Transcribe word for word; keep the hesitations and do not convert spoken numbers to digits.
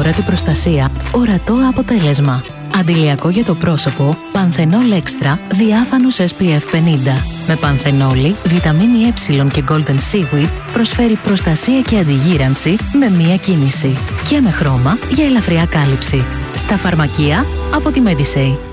αόρατη προστασία, ορατό αποτέλεσμα. Αντιλιακό για το πρόσωπο, Πανθενόλ Extra, διάφανος ες πι εφ πενήντα. Με πανθενόλη, βιταμίνη Ε και Golden Seaweed προσφέρει προστασία και αντιγύρανση με μία κίνηση. Και με χρώμα για ελαφριά κάλυψη. Στα φαρμακεία από τη Medisay.